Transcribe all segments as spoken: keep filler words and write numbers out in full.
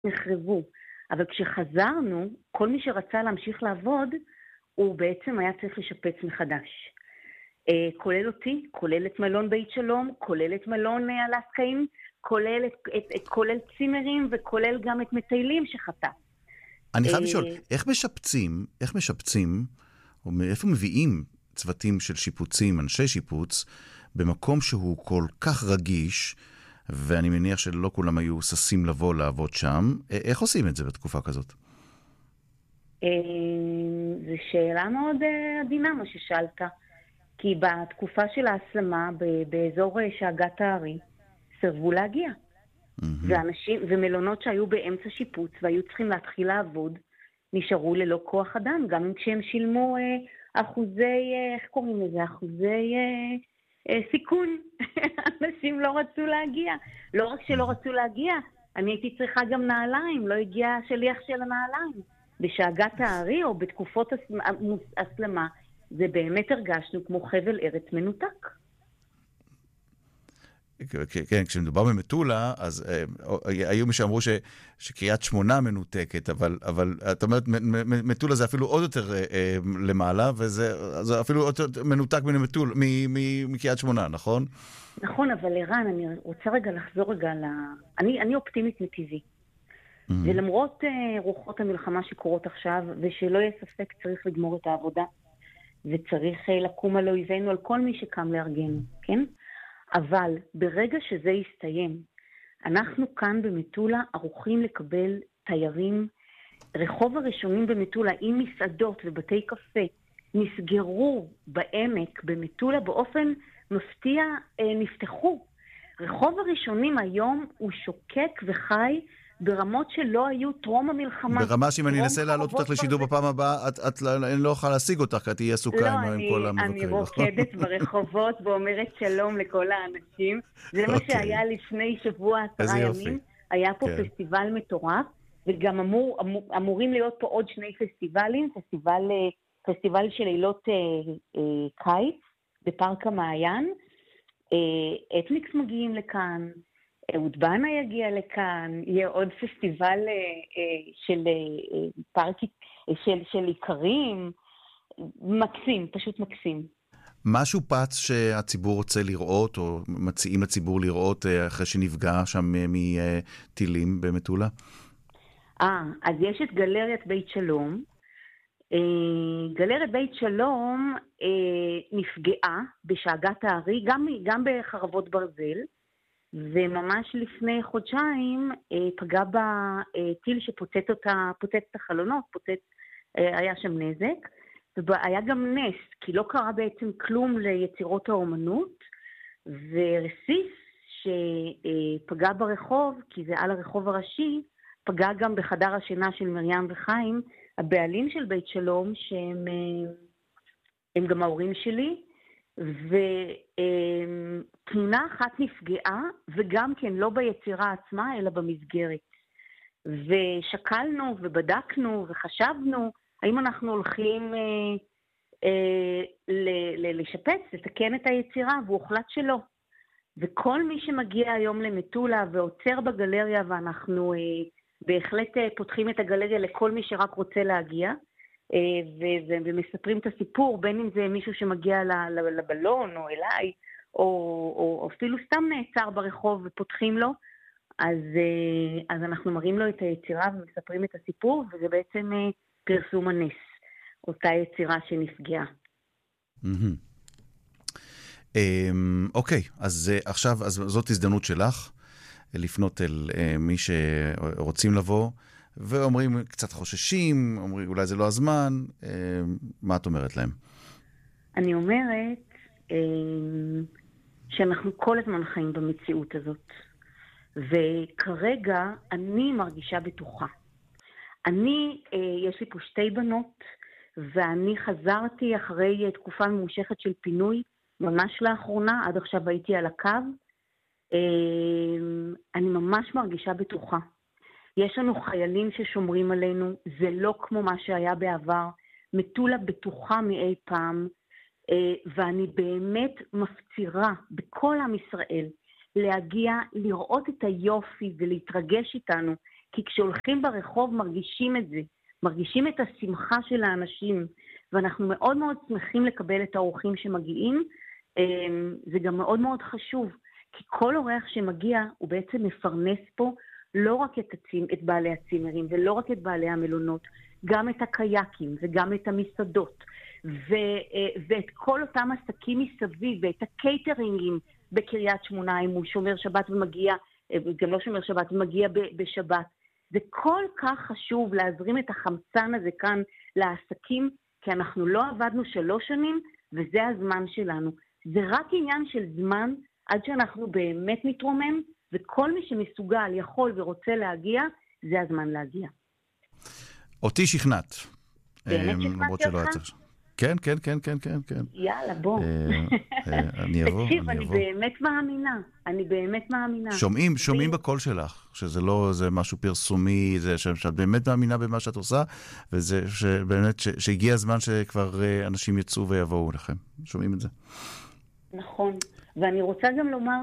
נחרבו. אבל כשחזרנו, כל מי שרצה להמשיך לעבוד, הוא בעצם היה צריך לשפץ מחדש. כולל אותי, כולל את מלון בית שלום, כולל את מלון אלסקאים, כולל, את, את, את, כולל צימרים וכולל גם את מטיילים שחטא. אני חייב לשאול, איך משפצים, איך משפצים, או מאיפה מביאים צוותים של שיפוצים, אנשי שיפוץ, במקום שהוא כל כך רגיש, ואני מניח שלא כולם היו ססים לבוא לעבוד שם, איך עושים את זה בתקופה כזאת? זו שאלה מאוד עדינה מה ששאלת, כי בתקופה של ההסלמה באזור שאגת הארי, סרבו להגיע. ואנשים, ומלונות שהיו באמצע שיפוץ והיו צריכים להתחיל לעבוד, נשארו ללא כוח אדם, גם אם כשהם שילמו אה, אחוזי, אה, איך קוראים לזה? אחוזי אה, אה, סיכון. אנשים לא רצו להגיע. לא רק שלא רצו להגיע, אני הייתי צריכה גם נעליים, לא הגיע שליח של הנעליים. בשאגת הארי או בתקופות הסלמה, זה באמת הרגשנו כמו חבל ארץ מנותק. כן, כשמדובר במטולה, אז היו מי שאמרו שקריית שמונה מנותקת, אבל את אומרת, מטולה זה אפילו עוד יותר למעלה, וזה אפילו עוד יותר מנותק מקריית שמונה, נכון? נכון, אבל ערן, אני רוצה רגע לחזור רגע ל... אני אופטימית מטבעי. ולמרות רוחות המלחמה שקורות עכשיו, ושלא יהיה ספק צריך לגמור את העבודה, וצריך לקום על אויבינו, על כל מי שקם לארגן, כן? אבל ברגע שזה יסתיים, אנחנו כאן במטולה ערוכים לקבל תיירים. רחוב הראשונים במטולה עם מסעדות ובתי קפה נסגרו בעמק במטולה באופן מפתיע, נפתחו. רחוב הראשונים היום הוא שוקק וחי ברמות שלא היו טרום המלחמה. ברמה שאם אני אנסה להעלות אותך לשידור בפעם הבאה, אני לא אוכל להשיג אותך, כי את תהיה עסוקה עם כל המבקרים. לא, אני רוקדת ברחובות ואומרת שלום לכל האנשים. זה מה שהיה לפני שבוע, עשרה ימים. היה פה פסטיבל מטורף, וגם אמורים להיות פה עוד שני פסטיבלים, פסטיבל של לילות קיץ, בפארק המעיין. אתמיקס מגיעים לכאן, אהוד בנה יגיע לכאן, יהיה עוד פסטיבל של פארק, של, של עיקרים, מקסים, פשוט מקסים. משהו פץ שהציבור רוצה לראות, או מציעים לציבור לראות אחרי שנפגע שם מטילים במטולה? אה, אז יש את גלריית בית שלום. גלריית בית שלום נפגעה בשאגת הארי, גם, גם בחרבות ברזל, וממש לפני חודשיים פגע בה טיל שפוצץ אותה, פוצץ את החלונות, פוצץ, היה שם נזק, והיה גם נס, כי לא קרה בעצם כלום ליצירות האומנות, ורסיס שפגע ברחוב, כי זה על הרחוב הראשי, פגע גם בחדר השינה של מרים וחיים, הבעלים של בית שלום, שהם הם גם ההורים שלי, ותמונה אחת נפגעה, וגם כן לא ביצירה עצמה, אלא במסגרת. ושקלנו ובדקנו וחשבנו, האם אנחנו הולכים אה, אה, ל- ל- לשפץ, לתקן את היצירה, והוחלט שלא. וכל מי שמגיע היום למטולה ועוצר בגלריה, ואנחנו אה, בהחלט אה, פותחים את הגלריה לכל מי שרק רוצה להגיע, ו- ו- ומספרים את הסיפור, בין אם זה מישהו שמגיע ל- לבלון או אליי, או, או, או אפילו סתם נעצר ברחוב ופותחים לו, אז, אז אנחנו מראים לו את היצירה ומספרים את הסיפור, וזה בעצם פרסום הנס, אותה יצירה שנפגעה. אוקיי, אז עכשיו זאת הזדמנות שלך לפנות אל מי שרוצים לבוא, ואומרים קצת חוששים, אומרים אולי זה לא הזמן, מה את אומרת להם? אני אומרת שאנחנו כל הזמן חיים במציאות הזאת, וכרגע אני מרגישה בטוחה. אני, יש לי פה שתי בנות, ואני חזרתי אחרי תקופה ממושכת של פינוי, ממש לאחרונה, עד עכשיו הייתי על הקו, אני ממש מרגישה בטוחה. יש לנו חיילים ששומרים עלינו, זה לא כמו מה שהיה בעבר, מטולה בטוחה מאי פעם, ואני באמת מפצירה בכל עם ישראל להגיע, לראות את היופי ולהתרגש איתנו, כי כשהולכים ברחוב מרגישים את זה, מרגישים את השמחה של האנשים, ואנחנו מאוד מאוד שמחים לקבל את האורחים שמגיעים. זה גם מאוד מאוד חשוב, כי כל אורח שמגיע הוא בעצם מפרנס פה לא רק את, הצימ, את בעלי הצימרים ולא רק את בעלי המלונות, גם את הקייקים וגם את המסעדות ו, ואת כל אותם עסקים מסביב ואת הקייטרינגים בקריית שמונה, אם הוא שומר שבת ומגיע, גם לא שומר שבת ומגיע בשבת. זה כל כך חשוב להזרים את החמצן הזה כאן לעסקים, כי אנחנו לא עבדנו שלוש שנים וזה הזמן שלנו. זה רק עניין של זמן עד שאנחנו באמת מתרומם, וכל מי שמסוגל, יכול ורוצה להגיע, זה הזמן להגיע. אותי שכנעת. באמת שכנעתי אותך? כן, כן, כן, כן, כן, כן. יאללה, בוא. אני אבוא, תקשיב, אני באמת מאמינה. אני באמת מאמינה. שומעים, שומעים בקול שלך, שזה לא זה משהו פרסומי, זה שאת באמת מאמינה במה שאת עושה, וזה שבאמת שהגיע הזמן שכבר אנשים יצאו ויבואו לכם. שומעים את זה. נכון. ואני רוצה גם לומר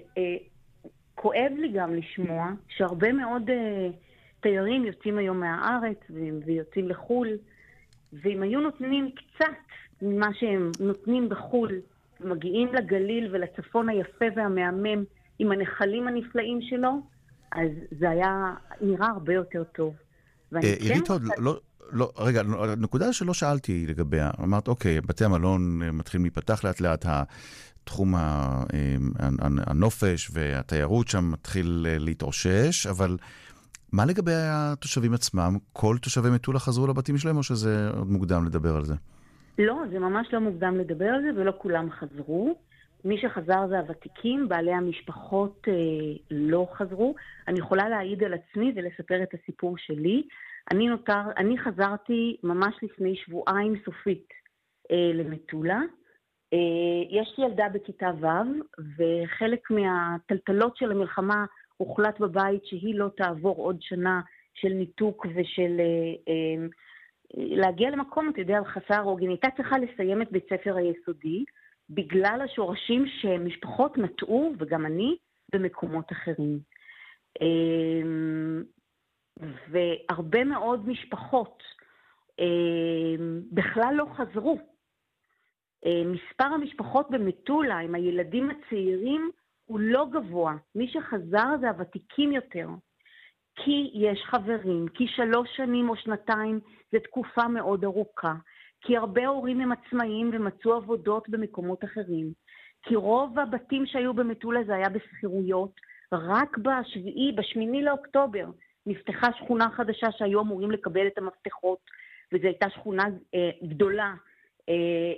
שכואב לי גם לשמוע שהרבה מאוד תיירים יוצאים היום מהארץ ויוצאים לחול, ואם היו נותנים קצת ממה שהם נותנים בחול, מגיעים לגליל ולצפון היפה והמהמם עם הנחלים הנפלאים שלו, אז זה היה נראה הרבה יותר טוב. עירית הוד, לא, רגע, הנקודה שלא שאלתי לגביה, אמרת, אוקיי, בתי המלון מתחילים להיפתח לאט לאט, התחום הנופש והתיירות שם מתחיל להתאושש, אבל מה לגבי התושבים עצמם? כל תושבי מטולה חזרו לבתים שלהם, או שזה עוד מוקדם לדבר על זה? לא, זה ממש לא מוקדם לדבר על זה, ולא כולם חזרו. מי שחזר זה הוותיקים, בעלי המשפחות אה, לא חזרו. אני יכולה להעיד על עצמי ולספר את הסיפור שלי. אני נותר, אני חזרתי ממש לפני שבועיים סופית אה, למטולה. אה, יש לי ילדה בכיתה ו', וחלק מהטלטלות של המלחמה הוחלט בבית שהיא לא תעבור עוד שנה של ניתוק ושל אה, אה, להגיע למקום, אתה יודע, חסר עוגן. הייתה צריכה לסיים את בית ספר היסודי, בגלל השורשים שמשפחות נטעו, וגם אני, במקומות אחרים. והרבה מאוד משפחות בכלל לא חזרו. מספר המשפחות במטולה, עם הילדים הצעירים, הוא לא גבוה. מי שחזר זה הוותיקים יותר. כי יש חברים, כי שלוש שנים או שנתיים זה תקופה מאוד ארוכה. כי הרבה הורים הם עצמאיים ומצאו עבודות במקומות אחרים. כי רוב הבתים שהיו במטולה זה היה בסחירויות. רק בשביעי, בשמיני לאוקטובר, נפתחה שכונה חדשה שהיו אמורים לקבל את המפתחות, וזו הייתה שכונה אה, גדולה, אה,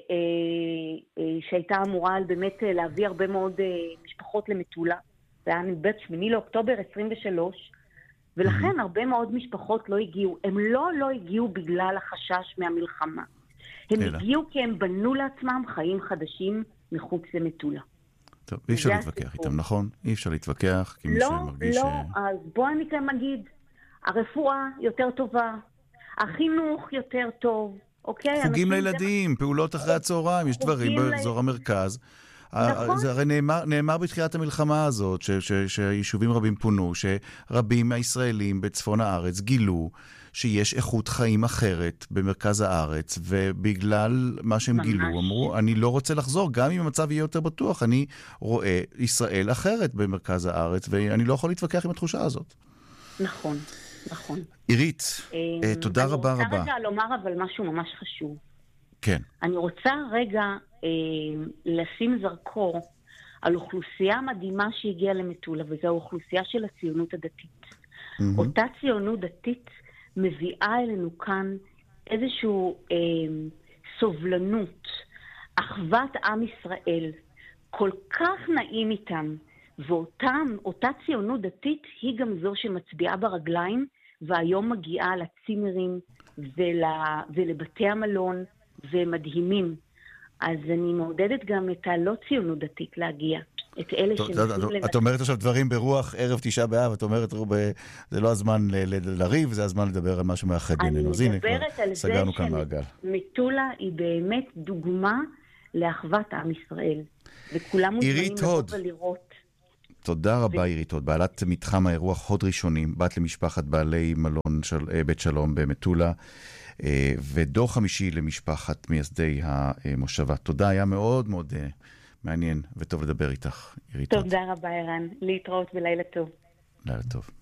אה, אה, שהייתה אמורה באמת להביא הרבה מאוד אה, משפחות למטולה. זה היה מבית שמיני לאוקטובר עשרים ושלוש, ולכן הרבה מאוד משפחות לא הגיעו. הם לא לא הגיעו בגלל החשש מהמלחמה. הם אלא. הגיעו כי הם בנו לעצמם חיים חדשים מחוץ למטולה. טוב, אי אפשר להתווכח איתם, נכון? אי אפשר להתווכח, כי מי לא, שמרגיש... לא, ש... לא, אז בוא אני כאן אגיד, הרפואה יותר טובה, החינוך יותר טוב, אוקיי? חוגים לילדים, זה... פעולות אחרי הצהריים, יש דברים באזור ל... המרכז. נכון. זה הרי נאמר, נאמר בתחילת המלחמה הזאת, ש, ש, שיישובים רבים פונו, שרבים מהישראלים בצפון הארץ גילו שיש איכות חיים אחרת במרכז הארץ, ובגלל מה שהם ממש. גילו, אמרו, אני לא רוצה לחזור, גם אם המצב יהיה יותר בטוח, אני רואה ישראל אחרת במרכז הארץ, ואני לא יכול להתווכח עם התחושה הזאת. נכון, נכון. עירית, תודה רבה רבה. אני רוצה רגע לומר אבל משהו ממש חשוב. כן. אני רוצה רגע אה, לשים זרקור על אוכלוסייה מדהימה שהגיעה למטולה, וזו האוכלוסייה של הציונות הדתית. Mm-hmm. אותה ציונות דתית מביאה אלינו כאן איזשהו אה, סובלנות, אחוות עם ישראל, כל כך נעים איתם, ואותה ציונות דתית היא גם זו שמצביעה ברגליים, והיום מגיעה לצימרים ול, ולבתי המלון, ומדהימים. אז אני מעודדת גם את הלא ציונות דתית להגיע. את אלה שמחים... את אומרת עכשיו דברים ברוח ערב תשעה באב, את אומרת, זה לא הזמן לריב, זה הזמן לדבר על משהו מאחד בינינו. אז הנה, כבר סגרנו כאן מעגל. מטולה היא באמת דוגמה לאחוות עם ישראל. וכולם מוזמנים לבוא ולראות. תודה רבה עירית הוד, בעלת מתחם האירוח הוד ראשונים, בת למשפחת בעלי מלון של, בית שלום במטולה, ודור חמישי למשפחת מייסדי המושבה. תודה, היה מאוד מאוד מעניין וטוב לדבר איתך, עירית הוד. תודה רבה ערן, להתראות בלילה טוב. לילה טוב.